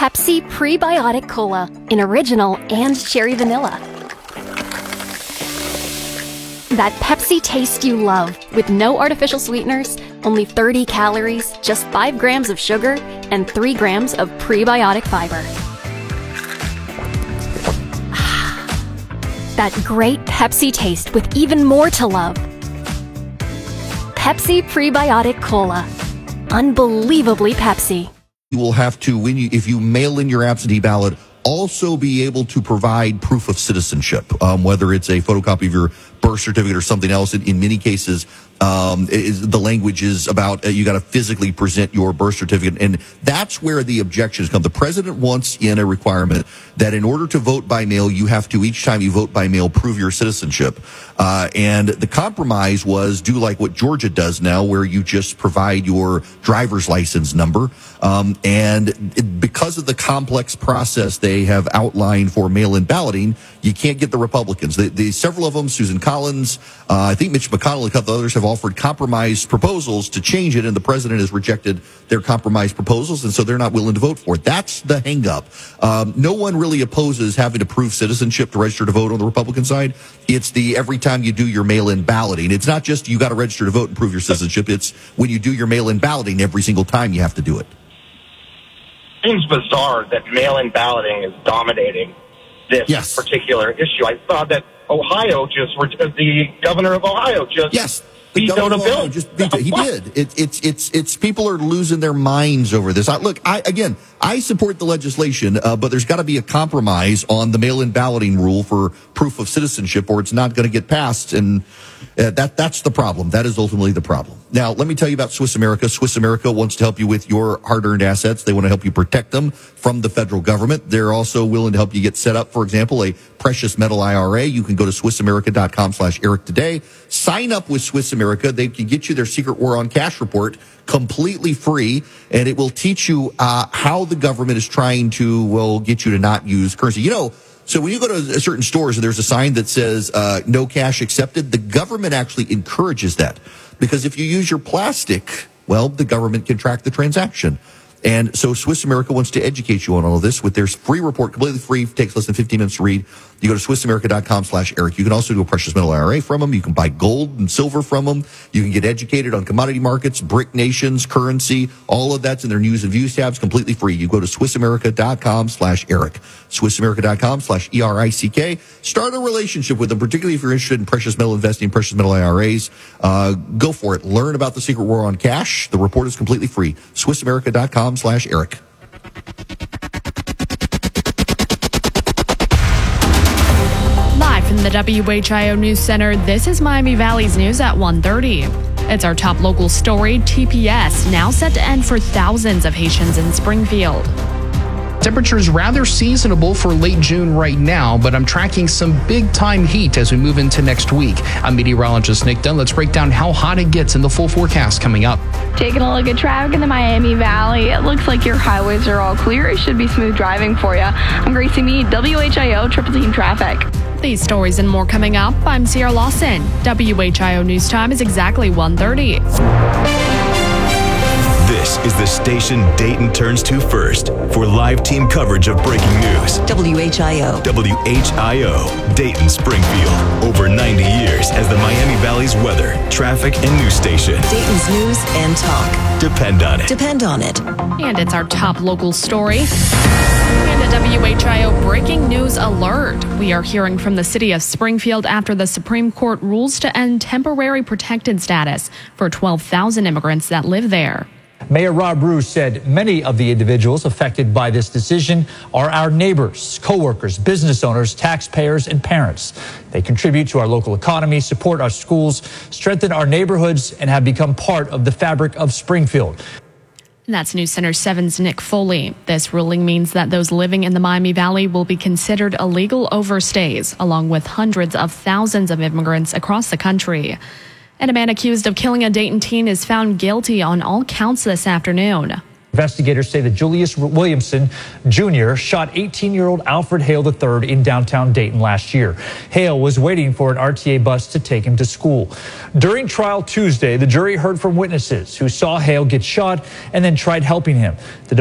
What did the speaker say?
Pepsi Prebiotic Cola in original and cherry vanilla. That Pepsi taste you love, with no artificial sweeteners, only 30 calories, just 5 grams of sugar, and 3 grams of prebiotic fiber. That great Pepsi taste with even more to love. Pepsi Prebiotic Cola. Unbelievably Pepsi. You will have to, if you mail in your absentee ballot, also be able to provide proof of citizenship, whether it's a photocopy of your birth certificate or something else. In many cases, the language is about you got to physically present your birth certificate, and that's where the objections come. The president wants in a requirement that in order to vote by mail, you have to, each time you vote by mail, prove your citizenship. And the compromise was do like what Georgia does now, where you just provide your driver's license number. And because of the complex process they have outlined for mail-in balloting, you can't get the Republicans. Several of them, Susan Collins, I think Mitch McConnell, a couple others, have offered compromise proposals to change it, and the president has rejected their compromise proposals, and so they're not willing to vote for it. That's the hang-up. No one really opposes having to prove citizenship to register to vote on the Republican side. It's the every time you do your mail-in balloting. It's not just you got to register to vote and prove your citizenship. It's when you do your mail-in balloting, every single time you have to do it. It seems bizarre that mail-in balloting is dominating this particular issue. I thought that the governor of Ohio just vetoed a bill. He did. It's people are losing their minds over this. I support the legislation, but there's got to be a compromise on the mail-in balloting rule for proof of citizenship, or it's not going to get passed. And that's the problem. That is ultimately the problem. Now, let me tell you about Swiss America. Swiss America wants to help you with your hard-earned assets. They want to help you protect them from the federal government. They're also willing to help you get set up, for example, a precious metal IRA. You can go to SwissAmerica.com/Eric today. Sign up with Swiss America. They can get you their Secret War on Cash report completely free, and it will teach you how the government is trying to, get you to not use currency. So when you go to certain stores and there's a sign that says no cash accepted, the government actually encourages that. Because if you use your plastic, the government can track the transaction. And so Swiss America wants to educate you on all of this with their free report, completely free, takes less than 15 minutes to read. You go to SwissAmerica.com/Eric. You can also do a precious metal IRA from them. You can buy gold and silver from them. You can get educated on commodity markets, BRIC nations, currency. All of that's in their news and views tabs, completely free. You go to SwissAmerica.com/Eric. SwissAmerica.com/ERICK. Start a relationship with them, particularly if you're interested in precious metal investing, precious metal IRAs. Go for it. Learn about the Secret War on Cash. The report is completely free. SwissAmerica.com/Eric. Live from the WHIO News Center, this is Miami Valley's news at 1:30. It's our top local story. TPS now set to end for thousands of Haitians in Springfield. Temperatures rather seasonable for late June right now, but I'm tracking some big-time heat as we move into next week. I'm meteorologist Nick Dunn. Let's break down how hot it gets in the full forecast coming up. Taking a look at traffic in the Miami Valley. It looks like your highways are all clear. It should be smooth driving for you. I'm Gracie Mead, WHIO Triple Team Traffic. These stories and more coming up. I'm Sierra Lawson. WHIO News Time is exactly 1:30. This is the station Dayton turns to first for live team coverage of breaking news. WHIO. WHIO, Dayton, Springfield. Over 90 years as the Miami Valley's weather, traffic, and news station. Dayton's news and talk. Depend on it. Depend on it. And it's our top local story. And a WHIO breaking news alert. We are hearing from the city of Springfield after the Supreme Court rules to end temporary protected status for 12,000 immigrants that live there. Mayor Rob Bruce said many of the individuals affected by this decision are our neighbors, coworkers, business owners, taxpayers, and parents. They contribute to our local economy, support our schools, strengthen our neighborhoods, and have become part of the fabric of Springfield. And that's News Center 7's Nick Foley. This ruling means that those living in the Miami Valley will be considered illegal overstays, along with hundreds of thousands of immigrants across the country. And a man accused of killing a Dayton teen is found guilty on all counts this afternoon. Investigators say that Julius Williamson Jr. shot 18-year-old Alfred Hale III in downtown Dayton last year. Hale was waiting for an RTA bus to take him to school. During trial Tuesday, the jury heard from witnesses who saw Hale get shot and then tried helping him. The